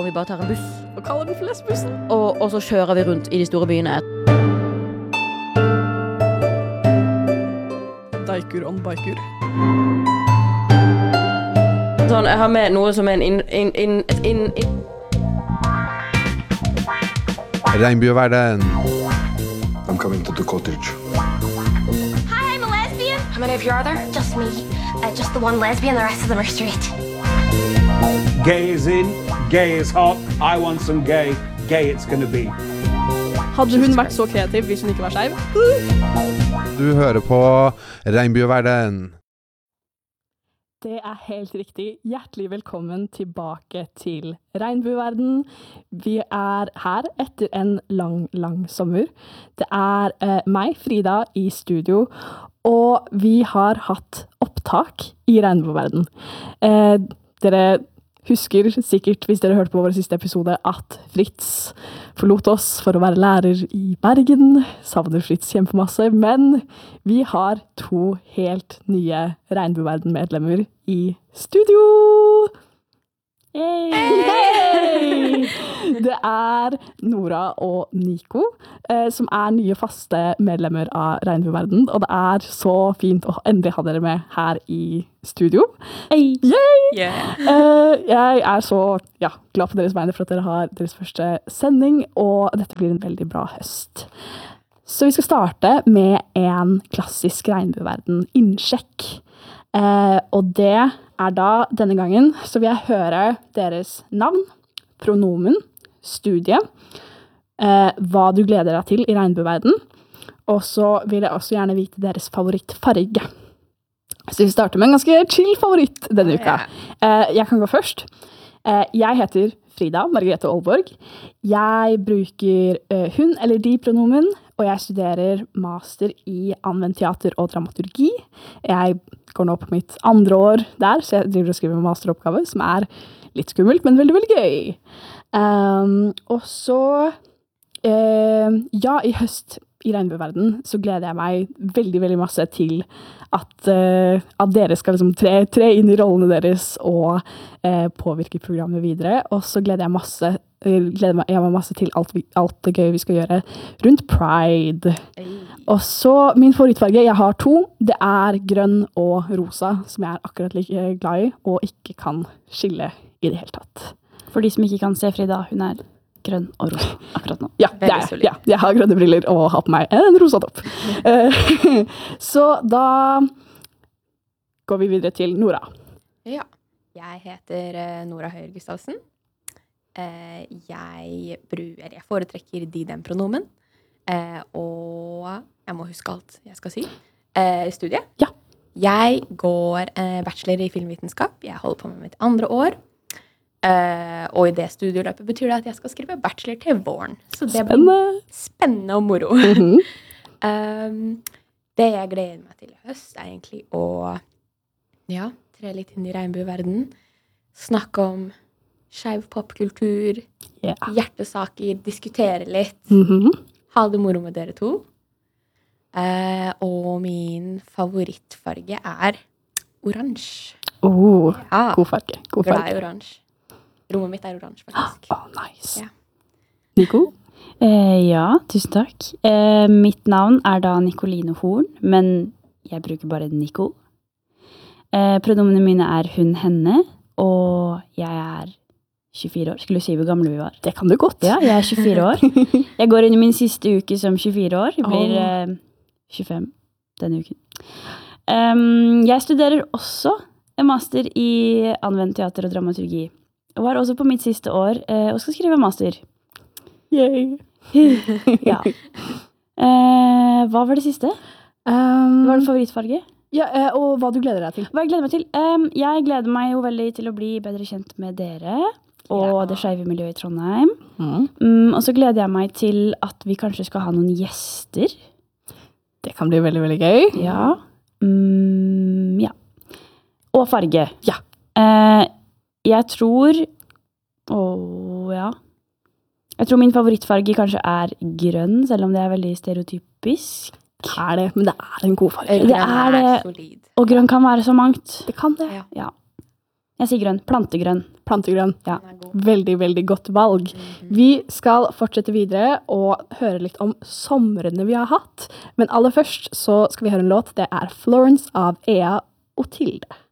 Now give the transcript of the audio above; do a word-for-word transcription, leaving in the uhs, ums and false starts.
om vi bare tar en buss. Og kaller den flestbussen. Og, og så kjører vi rundt i de store byene. Daikur on biker. Sånn, jeg har med noe som er en inn... inn, inn, inn, inn. Regnbueverden. I'm coming to the cottage. Hi, I'm a lesbian. How many of you are there? Just me. Uh, just the one lesbian, the rest of them are straight. Gay is in, gay is hot, I want some gay, gay it's gonna be. Hadde hun vært så kreativ hvis hun ikke var skeiv? Du hører på Regnbueverden. Det er helt riktig. Hjertelig velkommen tilbake til Regnbueverden. Vi er her etter en lang, lang sommer. Det er eh, meg, Frida, i studio, og vi har hatt opptak i Regnbueverden. Eh, dere husker sikkert, hvis dere hørte på vår siste episode, at Fritz forlot oss for å være lærer i Bergen. Savner Fritz kjempemasse, men vi har to helt nye Regnbueverden-medlemmer i studio! Hey! Hey! Det er Nora og Nico, eh, som er nye faste medlemmer av Regnbueverden, og det er så fint å endelig ha dere med her i studio. Hey! Yay! Yeah. Eh, jeg er så ja, glad på deres vegne for at dere har deres første sending, og dette blir en veldig bra høst. Så vi skal starte med en klassisk Regnbueverden-innsjekk. Eh, og det er da denne gangen, så vil jeg høre deres navn, pronomen, studie, eh, hva du gleder deg til i Regnbueverden, og så vil jeg også gjerne vite deres favorittfarge. Så vi starter med en ganske chill favoritt denne uka. Eh, jeg kan gå først. Eh, jeg heter Frida Margrethe Aalborg. Jeg bruker eh, hun eller de pronomen, og jeg studerer master i anvendt teater og dramaturgi. Jeg går nå på mitt andre år der, så jeg driver og skriver en masteroppgave, som er litt skummelt, men veldig, veldig gøy. Um, og så, uh, ja, i høst i Regnbueverden, så gleder jeg meg veldig, veldig masse til at, uh, at dere skal liksom tre, tre inn i rollene deres og uh, påvirke programmet videre. Og så gleder jeg masse, uh, gleder meg, jeg meg masse til alt, vi, alt det gøy vi skal gjøre rundt Pride. Og så min favorittfarge, jeg har to, det er grønn og rosa, som jeg er akkurat like glad i, og ikke kan skille i det hele tatt. For de som ikke kan se Frida, hun er grønn og rosa akkurat nå. Ja, det er, ja, jeg har grønne briller og har på meg en rosa topp. Så da går vi videre til Nora. Ja, jeg heter Nora Høyer Gustavsen. Jeg, bruker, jeg foretrekker de-dem-pronomen. Og jeg må huske alt jeg skal si. Studiet. Ja. Jeg går bachelor i filmvitenskap. Jeg holder på med mitt andre år. Uh, og i det studieløpet betyr det at jeg skal skrive bachelor til våren. Så det spennende. Blir spennende og moro. Mm-hmm. um, det jeg gleder meg til i høst er egentlig å ja, tre litt inn i regnbueverden. Snakke om skeiv popkultur, yeah. hjertesaker, diskutere litt. Mm-hmm. Ha det moro med dere to. Uh, og min favorittfarge er oransje. Oh, ja. God farge. God farge. Glad i oransje. Rommet mitt er oransje, faktisk. Oh, nice. Ja. Nico? Eh, ja, tusen takk. Eh, mitt navn er da Nicoline Horn, men jeg bruker bare Nico. Eh, pronomene mine er hun, henne, og jeg er tjuefire år. Skulle du si hvor gamle vi var? Det kan du godt. Ja, jeg er tjuefire år. Jeg går inn i min siste uke som tjuefire år. Jeg blir eh, tjuefem denne uken. Um, jeg studerer også en master i anvendt teater og dramaturgi. Og var også på mitt siste år eh, og skal skrive master. Yay! Ja. Eh, hva var det siste? Um, Hva var det favorittfarge? Ja, og hva du gleder deg til? Hva jeg gleder meg til? Um, jeg gleder meg jo veldig til å bli bedre kjent med dere og ja. Det skeive miljøet i Trondheim. Mm. Um, og så gleder jeg meg til at vi kanskje skal ha noen gjester. Det kan bli veldig, veldig gøy. Ja. Um, ja. Og farge. Ja. Uh, jeg tror Åh, ja. Jeg tror min favorittfarge kanskje er grønn, selv om det er veldig stereotypisk. Det er det, men det er en god farge. Det er det. Og grønn kan være så mangt. Det kan det. Ja. Jeg sier grønn. Plantegrønn. Plantegrønn. Ja. Veldig, veldig godt valg. Vi skal fortsette videre og høre litt om somrene vi har hatt. Men aller først så skal vi høre en låt. Det er Florence av Ea og Tilde.